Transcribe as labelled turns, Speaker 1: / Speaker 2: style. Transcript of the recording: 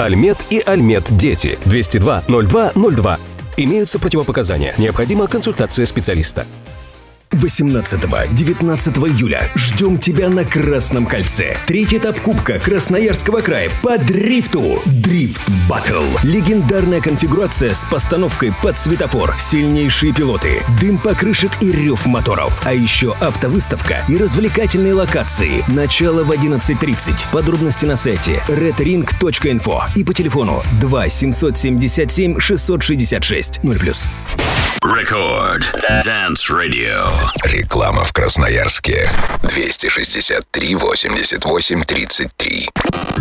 Speaker 1: Альмет и Альмет Дети. 202-02-02. Имеются противопоказания. Необходима консультация специалиста.
Speaker 2: 18-19 июля ждем тебя на Красном кольце. Третий этап Кубка Красноярского края по дрифту. Дрифт Баттл. Легендарная конфигурация с постановкой под светофор. Сильнейшие пилоты, дым покрышек и рев моторов. А еще автовыставка и развлекательные локации. Начало в 11:30. Подробности на сайте redring.info и по телефону 2 777 666 0+.
Speaker 3: Рекорд Dance Radio.
Speaker 4: Реклама в Красноярске. 263 88 33.